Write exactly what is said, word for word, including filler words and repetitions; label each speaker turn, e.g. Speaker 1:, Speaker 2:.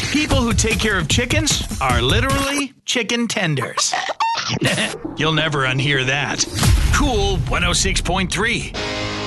Speaker 1: People who take care of chickens are literally chicken tenders. You'll never unhear that. Cool one oh six point three.